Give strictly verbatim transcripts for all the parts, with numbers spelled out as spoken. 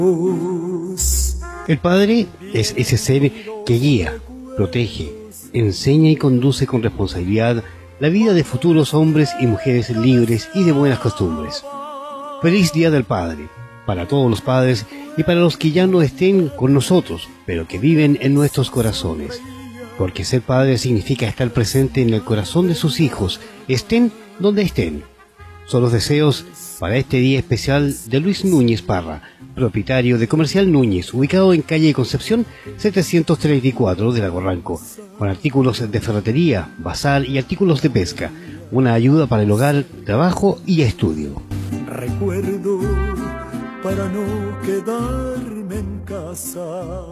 El padre es ese ser que guía, protege, enseña y conduce con responsabilidad la vida de futuros hombres y mujeres libres y de buenas costumbres. Feliz Día del Padre, para todos los padres y para los que ya no estén con nosotros, pero que viven en nuestros corazones. Porque ser padre significa estar presente en el corazón de sus hijos, estén donde estén. Son los deseos para este día especial de Luis Núñez Parra, propietario de Comercial Núñez, ubicado en calle Concepción setecientos treinta y cuatro de Lago Ranco, con artículos de ferretería, bazar y artículos de pesca, una ayuda para el hogar, trabajo y estudio. Recuerdo para no quedarme en casa.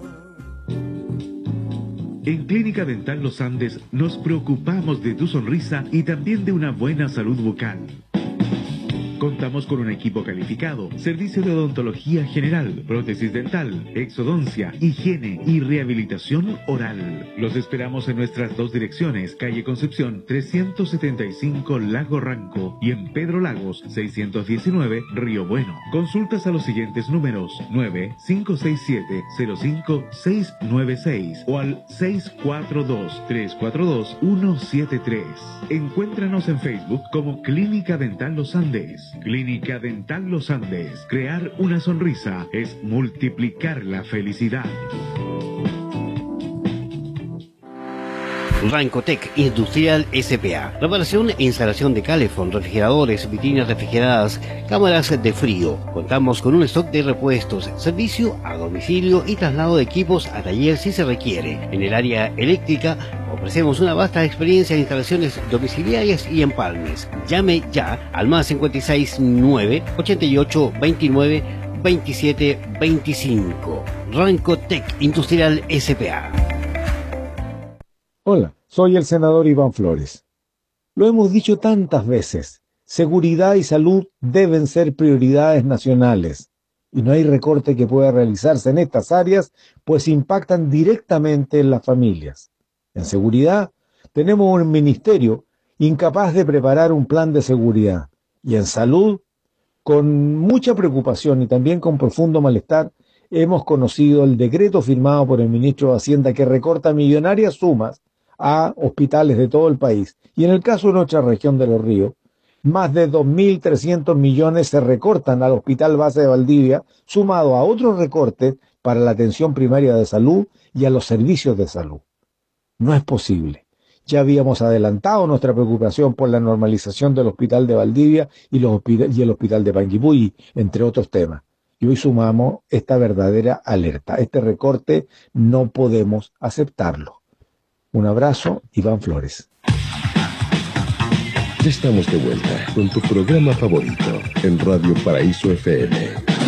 En Clínica Dental Los Andes nos preocupamos de tu sonrisa y también de una buena salud bucal. Contamos con un equipo calificado, servicio de odontología general, prótesis dental, exodoncia, higiene y rehabilitación oral. Los esperamos en nuestras dos direcciones, calle Concepción trescientos setenta y cinco Lago Ranco y en Pedro Lagos seiscientos diecinueve Río Bueno. Consultas a los siguientes números nueve cinco seis siete cero cinco seis nueve seis o al seis cuatro dos tres cuatro dos uno siete tres. Encuéntranos en Facebook como Clínica Dental Los Andes. Clínica Dental Los Andes. Crear una sonrisa es multiplicar la felicidad. Rancotec Industrial S P A. Reparación e instalación de calefón, refrigeradores, vitrinas refrigeradas, cámaras de frío. Contamos con un stock de repuestos, servicio a domicilio y traslado de equipos a taller si se requiere. En el área eléctrica ofrecemos una vasta experiencia en instalaciones domiciliarias y empalmes. Llame ya al más cincuenta y seis nueve ochenta y ocho veintinueve veintisiete veinticinco. Rancotec Industrial S P A. Hola, soy el senador Iván Flores. Lo hemos dicho tantas veces, seguridad y salud deben ser prioridades nacionales y no hay recorte que pueda realizarse en estas áreas, pues impactan directamente en las familias. En seguridad tenemos un ministerio incapaz de preparar un plan de seguridad y en salud, con mucha preocupación y también con profundo malestar, hemos conocido el decreto firmado por el ministro de Hacienda que recorta millonarias sumas a hospitales de todo el país. Y en el caso de nuestra región de Los Ríos, más de dos mil trescientos millones se recortan al Hospital Base de Valdivia, sumado a otros recortes para la atención primaria de salud y a los servicios de salud. No es posible. Ya habíamos adelantado nuestra preocupación por la normalización del Hospital de Valdivia y, los, y el Hospital de Panguipulli, entre otros temas. Y hoy sumamos esta verdadera alerta. Este recorte no podemos aceptarlo. Un abrazo, Iván Flores. Ya estamos de vuelta con tu programa favorito en Radio Paraíso F M.